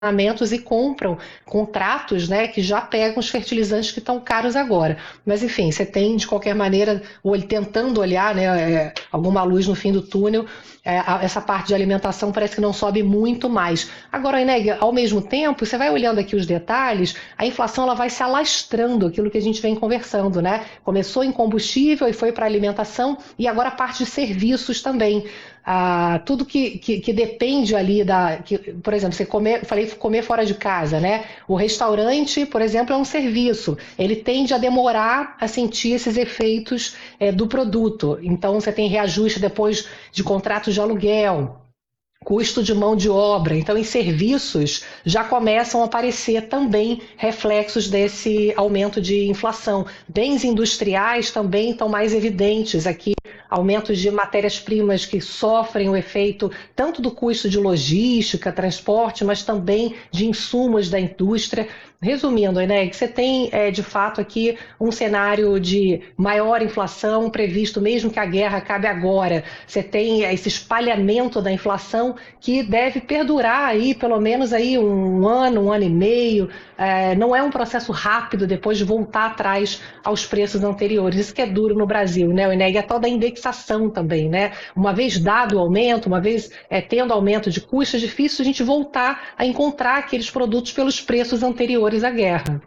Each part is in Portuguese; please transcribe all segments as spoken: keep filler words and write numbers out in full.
e compram contratos, né, que já pegam os fertilizantes que estão caros agora. Mas, enfim, você tem, de qualquer maneira, tentando olhar, né, é, alguma luz no fim do túnel, é, essa parte de alimentação parece que não sobe muito mais. Agora, Eneg, ao mesmo tempo, você vai olhando aqui os detalhes, a inflação ela vai se alastrando, aquilo que a gente vem conversando, né? Começou em combustível e foi para alimentação, e agora a parte de serviços também. Ah, tudo que, que, que depende ali da, que, por exemplo, você comer, falei comer fora de casa, né? O restaurante, por exemplo, é um serviço. Ele tende a demorar a sentir esses efeitos é, do produto. Então, você tem reajuste depois de contratos de aluguel, custo de mão de obra. Então, em serviços já começam a aparecer também reflexos desse aumento de inflação. Bens industriais também estão mais evidentes aqui, aumentos de matérias-primas que sofrem o efeito tanto do custo de logística, transporte, mas também de insumos da indústria. Resumindo, Eneg, você tem, é, de fato, aqui um cenário de maior inflação previsto, mesmo que a guerra acabe agora. Você tem esse espalhamento da inflação que deve perdurar aí pelo menos aí um ano, um ano e meio. É, não é um processo rápido depois de voltar atrás aos preços anteriores. Isso que é duro no Brasil, né, Eneg? É a tal da indexação também, né? Uma vez dado o aumento, uma vez é, tendo aumento de custos, é difícil a gente voltar a encontrar aqueles produtos pelos preços anteriores à guerra.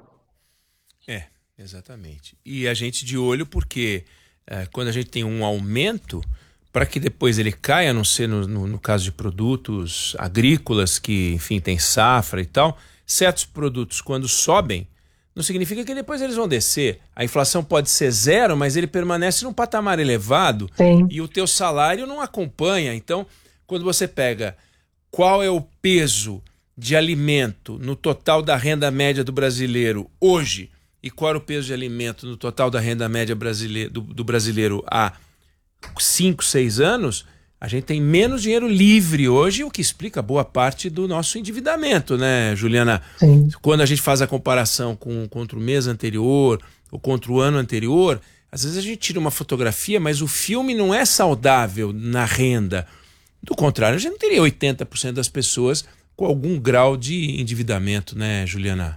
É, exatamente. E a gente de olho porque é, quando a gente tem um aumento, para que depois ele caia, a não ser no, no, no caso de produtos agrícolas, que, enfim, tem safra e tal, certos produtos, quando sobem, não significa que depois eles vão descer. A inflação pode ser zero, mas ele permanece num patamar elevado. Sim. E o teu salário não acompanha. Então, quando você pega qual é o peso de alimento no total da renda média do brasileiro hoje e qual era o peso de alimento no total da renda média brasileiro, do, do brasileiro há cinco, seis anos, a gente tem menos dinheiro livre hoje, o que explica boa parte do nosso endividamento, né, Juliana? Sim. Quando a gente faz a comparação com, contra o mês anterior ou contra o ano anterior, às vezes a gente tira uma fotografia, mas o filme não é saudável na renda. Do contrário, a gente não teria oitenta por cento das pessoas com algum grau de endividamento, né, Juliana?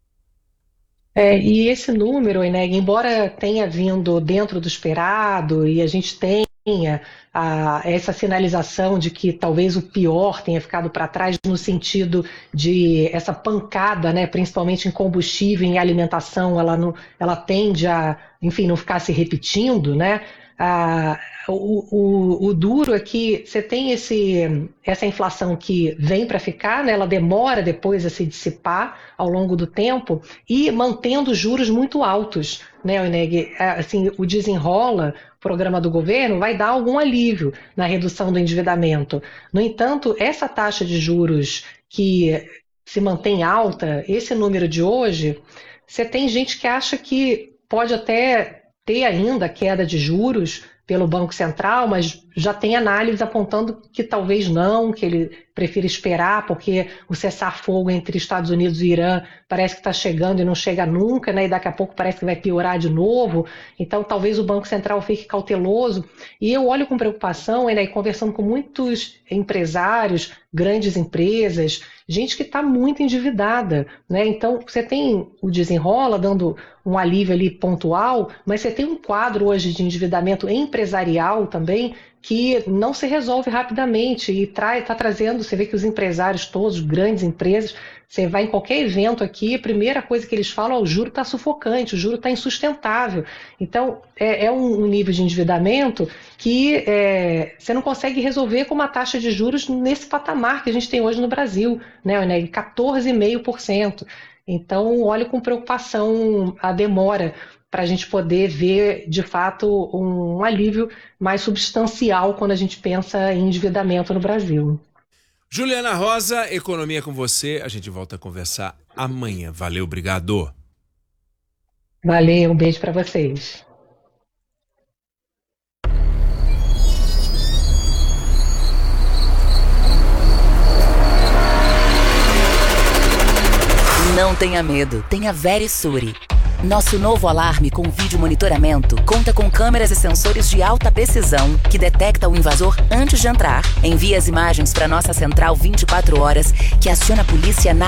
É, e esse número, Eneg, embora tenha vindo dentro do esperado e a gente tenha a, essa sinalização de que talvez o pior tenha ficado para trás no sentido de essa pancada, né, principalmente em combustível e em alimentação, ela, não, ela tende a, enfim, não ficar se repetindo, né? Ah, o, o, o duro é que você tem esse, essa inflação que vem para ficar, né? Ela demora depois a se dissipar ao longo do tempo e mantendo juros muito altos, né, Eneg? Assim, o desenrola, o programa do governo, vai dar algum alívio na redução do endividamento. No entanto, essa taxa de juros que se mantém alta, esse número de hoje, você tem gente que acha que pode até ter ainda queda de juros pelo Banco Central, mas já tem análise apontando que talvez não, que ele prefira esperar, porque o cessar-fogo entre Estados Unidos e Irã parece que está chegando e não chega nunca, né? E daqui a pouco parece que vai piorar de novo. Então, talvez o Banco Central fique cauteloso. E eu olho com preocupação, né, e conversando com muitos empresários, grandes empresas, gente que está muito endividada, né? Então, você tem o desenrola dando um alívio ali pontual, mas você tem um quadro hoje de endividamento empresarial também que não se resolve rapidamente e está trazendo, você vê que os empresários todos, grandes empresas, você vai em qualquer evento aqui, a primeira coisa que eles falam é o juro está sufocante, o juro está insustentável. Então, é, é um nível de endividamento que é, você não consegue resolver com uma taxa de juros nesse patamar que a gente tem hoje no Brasil, né, né, quatorze vírgula cinco por cento. Então, olho com preocupação a demora para a gente poder ver, de fato, um alívio mais substancial quando a gente pensa em endividamento no Brasil. Juliana Rosa, Economia com você. A gente volta a conversar amanhã. Valeu, obrigado. Valeu, um beijo para vocês. Não tenha medo, tenha Verisure. Nosso novo alarme com vídeo monitoramento conta com câmeras e sensores de alta precisão que detecta o invasor antes de entrar, envia as imagens para nossa central vinte e quatro horas, que aciona a polícia na